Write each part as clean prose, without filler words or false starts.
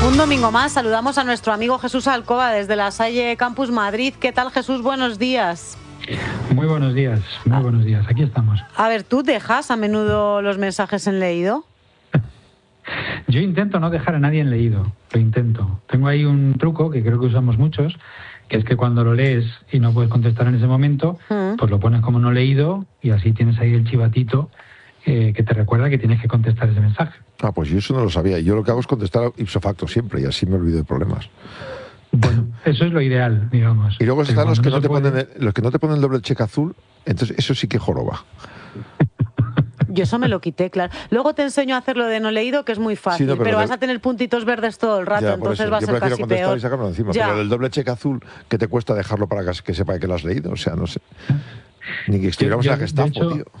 Un domingo más saludamos a nuestro amigo Jesús Alcoba desde la Salle Campus Madrid. ¿Qué tal, Jesús? Buenos días. Muy buenos días, aquí estamos. A ver, ¿tú dejas a menudo los mensajes en leído? Yo intento no dejar a nadie en leído, lo intento. Tengo ahí un truco que creo que usamos muchos, que es que cuando lo lees y no puedes contestar en ese momento, pues lo pones como no leído y así tienes ahí el chivatito que te recuerda que tienes que contestar ese mensaje. Ah, pues yo eso no lo sabía. Yo lo que hago es contestar ipso facto siempre y así me olvido de problemas. Bueno, eso es lo ideal, digamos. Y luego están los que no te ponen el doble cheque azul, entonces eso sí que joroba. Yo eso me lo quité, claro. Luego te enseño a hacerlo de no leído, que es muy fácil, Sí, pero vas a tener puntitos verdes todo el rato, entonces va a ser casi peor. Y sacarlo encima, pero el doble cheque azul, ¿qué te cuesta dejarlo para que sepa que lo has leído? O sea, no sé. Ni que estuviéramos en la Gestapo, tío.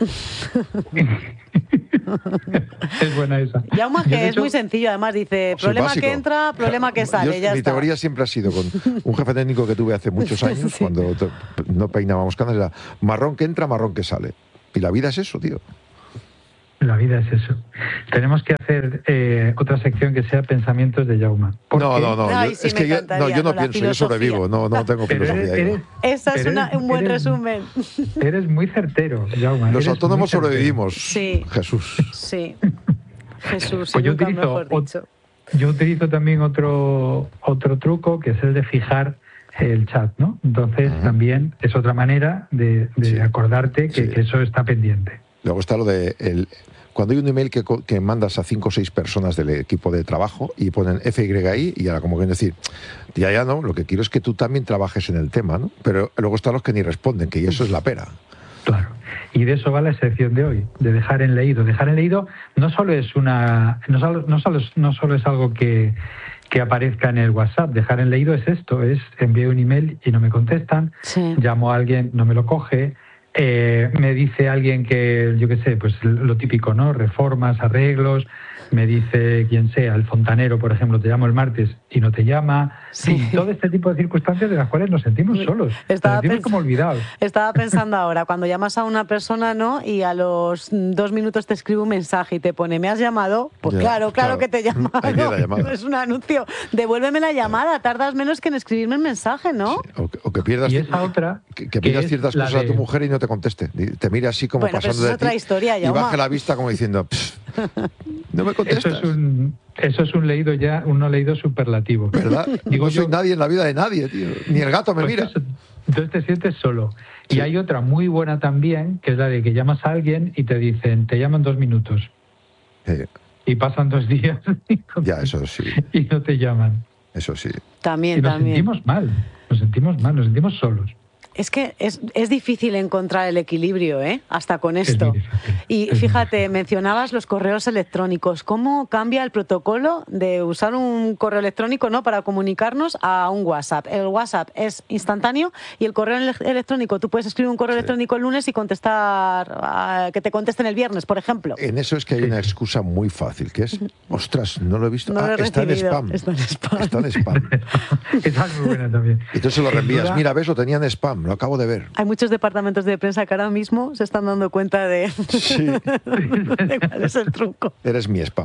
Es buena esa. Jaume, que es muy sencillo, además dice, problema básico. Que entra, problema que sale, ya mi está. teoría siempre ha sido, con un jefe técnico que tuve hace muchos años, Sí. cuando no peinábamos canas, era marrón que entra, marrón que sale. Y la vida es eso, tío. La vida es eso. Tenemos que hacer otra sección que sea pensamientos de Jaume. No. Ay, sí, Yo no pienso, yo sobrevivo, no tengo filosofía. Esa es un buen resumen. Eres muy certero, Jaume. Los autónomos sobrevivimos, Sí. Jesús. Sí, Jesús, Pues nunca mejor dicho. Yo utilizo también otro truco, que es el de fijar el chat, ¿no? Entonces también es otra manera de acordarte que eso está pendiente. Luego está lo de cuando hay un email que mandas a 5 o 6 personas del equipo de trabajo y ponen FYI y ahora como quieren decir, ya no, lo que quiero es que tú también trabajes en el tema, ¿no? Pero luego están los que ni responden, que eso es la pera. Claro. Y de eso va la sección de hoy, de dejar en leído. Dejar en leído no solo es no solo es algo que aparezca en el WhatsApp. Dejar en leído es esto, es envío un email y no me contestan, llamo a alguien, no me lo coge, me dice alguien que, yo qué sé, pues lo típico, ¿no? Reformas, arreglos, me dice quien sea, el fontanero, por ejemplo, te llamo el martes y no te llama. Sí, todo este tipo de circunstancias de las cuales nos sentimos solos, nos sentimos como olvidados. Estaba pensando ahora, cuando llamas a una persona, ¿no? Y a los 2 minutos te escribe un mensaje y te pone, ¿me has llamado? Pues claro que te he llamado. Es un anuncio. Devuélveme la llamada, tardas menos que en escribirme el mensaje, ¿no? Sí. O que pierdas, y esa otra, que pidas ciertas cosas a tu mujer y no te conteste. Te mira así como pasando de ti. Otra historia, y baje la vista como diciendo, no me contestas. Eso es un no leído superlativo. ¿Verdad? No soy nadie en la vida de nadie, tío. Ni el gato me mira. Entonces te sientes solo. Sí. Y hay otra muy buena también, que es la de que llamas a alguien y te dicen, te llaman 2 minutos. Y pasan 2 días. Eso sí. Y no te llaman. Eso sí. También. Nos sentimos mal, nos sentimos solos. Es que es difícil encontrar el equilibrio, hasta con esto. Y fíjate, mencionabas los correos electrónicos. ¿Cómo cambia el protocolo de usar un correo electrónico, ¿no?, para comunicarnos a un WhatsApp? El WhatsApp es instantáneo y el correo electrónico, tú puedes escribir un correo electrónico el lunes y contestar, que te contesten el viernes, por ejemplo. En eso es que hay una excusa muy fácil, que es, ostras, no lo he visto. No lo he está en spam. Está en spam. Esa es muy buena también. Entonces lo reenvías. Mira, ves, lo tenía en spam. Lo acabo de ver. Hay muchos departamentos de prensa que ahora mismo se están dando cuenta de cuál es el truco. Eres mi spam.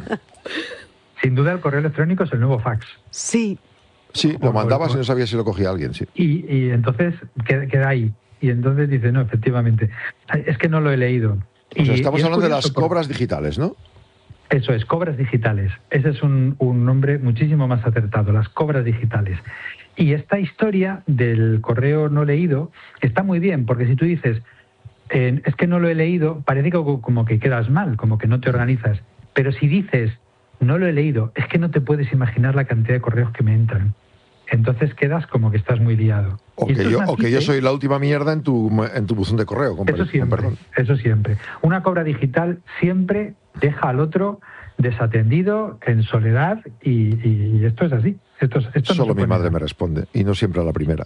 Sin duda el correo electrónico es el nuevo fax. Sí. Sí, lo mandabas y no sabías si lo cogía alguien, sí. Y entonces queda ahí. Y entonces dice, no, efectivamente, es que no lo he leído. O sea, estamos hablando de las cobras digitales, ¿no? Eso es, cobras digitales. Ese es un nombre muchísimo más acertado, las cobras digitales. Y esta historia del correo no leído está muy bien, porque si tú dices, es que no lo he leído, parece que como que quedas mal, como que no te organizas. Pero si dices, no lo he leído, es que no te puedes imaginar la cantidad de correos que me entran. Entonces quedas como que estás muy liado. O que yo soy la última mierda en tu buzón de correo. Eso siempre. Una cobra digital siempre deja al otro desatendido, en soledad, y esto es así. Esto Solo no mi madre me responde, y no siempre a la primera.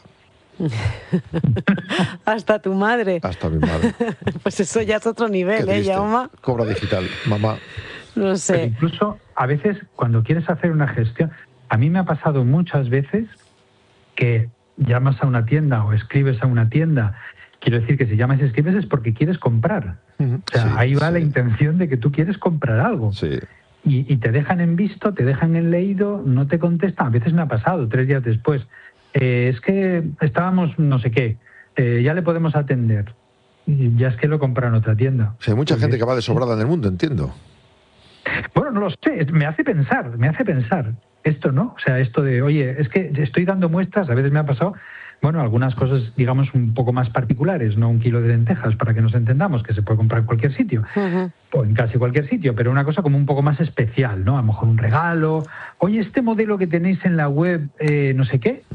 Hasta tu madre. Hasta mi madre. Pues eso ya es otro nivel, Jaume. Cobra digital, mamá. No sé. Pero incluso a veces cuando quieres hacer una gestión, a mí me ha pasado muchas veces que llamas a una tienda o escribes a una tienda. Quiero decir que si llamas y escribes es porque quieres comprar. O sea, ahí va la intención de que tú quieres comprar algo. Sí. y te dejan en visto, te dejan en leído, no te contestan. A veces me ha pasado 3 días después. Es que estábamos no sé qué, ya le podemos atender. Y ya es que lo compraron en otra tienda. O sea, hay mucha gente que va de sobrada en el mundo, entiendo. Bueno, no lo sé, me hace pensar esto, ¿no? O sea, esto de, oye, es que estoy dando muestras, a veces me ha pasado, bueno, algunas cosas, digamos, un poco más particulares, no 1 kilo de lentejas, para que nos entendamos, que se puede comprar en cualquier sitio, o en casi cualquier sitio, pero una cosa como un poco más especial, ¿no? A lo mejor un regalo, oye, este modelo que tenéis en la web, no sé qué,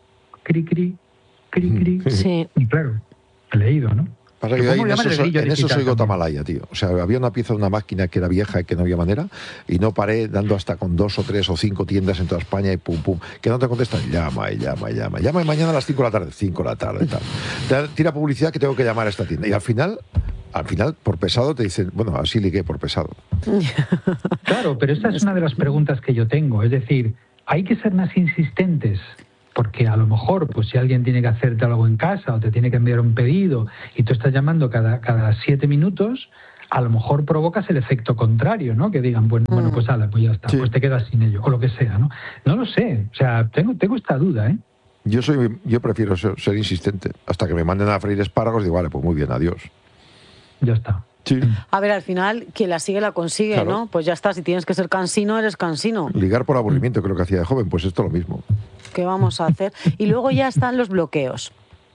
cri. Sí. Y claro, he leído, ¿no? Pasa que en eso soy Gotamalaya, tío. O sea, había una pieza de una máquina que era vieja y que no había manera, y no paré dando hasta con 2 o 3 o 5 tiendas en toda España y pum, que no te contestan. Llama y mañana a las 5 de la tarde. 5 de la tarde, tal. Tira publicidad que tengo que llamar a esta tienda. Y al final, por pesado, te dicen, bueno, así ligué por pesado. Claro, pero esta es una de las preguntas que yo tengo. Es decir, hay que ser más insistentes. Porque a lo mejor, pues si alguien tiene que hacerte algo en casa o te tiene que enviar un pedido y tú estás llamando cada 7 minutos, a lo mejor provocas el efecto contrario, ¿no? Que digan, bueno, pues pues ya está, sí, pues te quedas sin ello, o lo que sea, ¿no? No lo sé, o sea, tengo esta duda, ¿eh? Yo prefiero ser insistente. Hasta que me manden a freír espárragos, digo, vale, pues muy bien, adiós. Ya está. Sí. A ver, al final, quien la sigue la consigue, claro, ¿no? Pues ya está, si tienes que ser cansino, eres cansino. Ligar por aburrimiento, creo que hacía de joven, pues esto es lo mismo. ¿Qué vamos a hacer? Y luego ya están los bloqueos.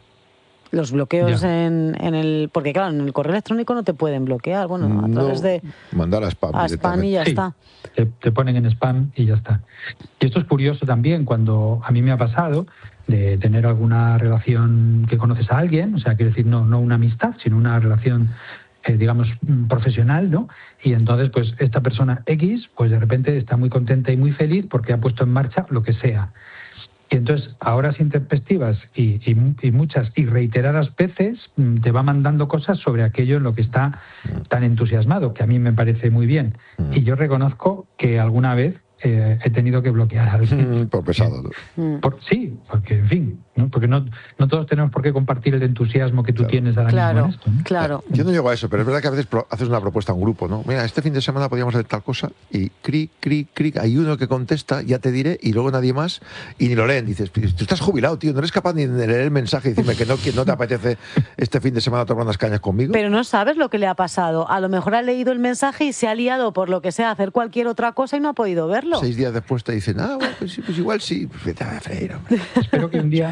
Los bloqueos en el... Porque claro, en el correo electrónico no te pueden bloquear, bueno, a través de... Mandar a spam. A spam y ya está. Te ponen en spam y ya está. Y esto es curioso también, cuando a mí me ha pasado de tener alguna relación que conoces a alguien, o sea, quiero decir, no una amistad, sino una relación... digamos, profesional, ¿no? Y entonces, pues, esta persona X, pues de repente está muy contenta y muy feliz porque ha puesto en marcha lo que sea. Y entonces, a horas intempestivas y muchas y reiteradas veces, te va mandando cosas sobre aquello en lo que está tan entusiasmado, que a mí me parece muy bien. Y yo reconozco que alguna vez he tenido que bloquear a alguien. Por pesado. Sí, porque, en fin, ¿no? Porque no todos tenemos por qué compartir el entusiasmo que tú tienes ahora mismo en esto, ¿no? Claro. Yo no llego a eso, pero es verdad que a veces haces una propuesta a un grupo, ¿no? Mira, este fin de semana podríamos hacer tal cosa y cric, hay uno que contesta, ya te diré, y luego nadie más, y ni lo leen. Dices, tú estás jubilado, tío, no eres capaz ni de leer el mensaje y decirme que no te apetece este fin de semana tomar unas cañas conmigo. Pero no sabes lo que le ha pasado. A lo mejor ha leído el mensaje y se ha liado por lo que sea a hacer cualquier otra cosa y no ha podido verlo. 6 días después te dicen, bueno, pues igual sí. Pues vete a freír, hombre. Espero que un día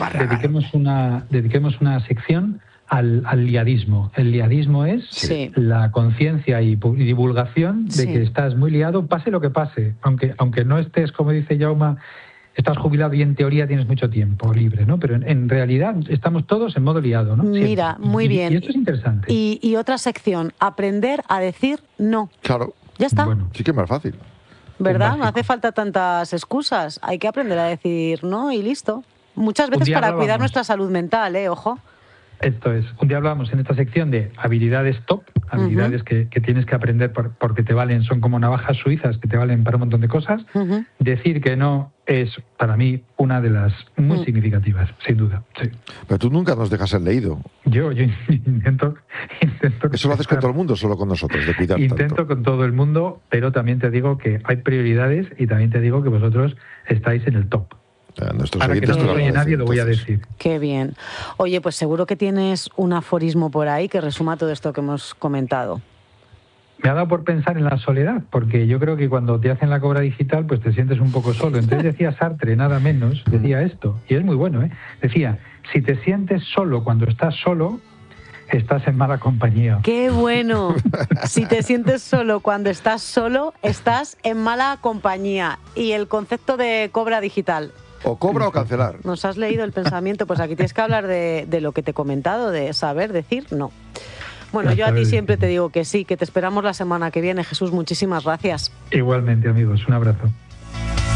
dediquemos una sección al liadismo. El liadismo es la conciencia y divulgación de que estás muy liado, pase lo que pase. Aunque no estés, como dice Jaume, estás jubilado y en teoría tienes mucho tiempo libre, ¿no? Pero en realidad estamos todos en modo liado, ¿no? Mira, muy bien. Y esto es interesante. Y otra sección, aprender a decir no. Claro. Ya está. Bueno, sí que es más fácil. ¿Verdad? No hace falta tantas excusas. Hay que aprender a decir no y listo. Muchas veces para cuidar nuestra salud mental, ojo. Esto es. Un día hablábamos en esta sección de habilidades top, habilidades que tienes que aprender porque te valen, son como navajas suizas que te valen para un montón de cosas. Decir que no es, para mí, una de las muy significativas, sin duda. Sí. Pero tú nunca nos dejas ser leído. Yo intento... ¿Eso lo haces con todo el mundo o solo con nosotros, de cuidar Intento tanto? Con todo el mundo, pero también te digo que hay prioridades y también te digo que vosotros estáis en el top. Ahora que no lo oye nadie, lo voy a decir. Qué bien. Oye, pues seguro que tienes un aforismo por ahí que resuma todo esto que hemos comentado. Me ha dado por pensar en la soledad, porque yo creo que cuando te hacen la cobra digital, pues te sientes un poco solo. Entonces decía Sartre, nada menos, decía esto, y es muy bueno, ¿eh? Decía, si te sientes solo cuando estás solo, estás en mala compañía. ¡Qué bueno! Si te sientes solo cuando estás solo, estás en mala compañía. Y el concepto de cobra digital. O cobra o cancelar. Nos has leído el pensamiento, pues aquí tienes que hablar de lo que te he comentado, de saber decir no. Bueno, yo a ti siempre te digo que sí, que te esperamos la semana que viene. Jesús, muchísimas gracias. Igualmente, amigos, un abrazo.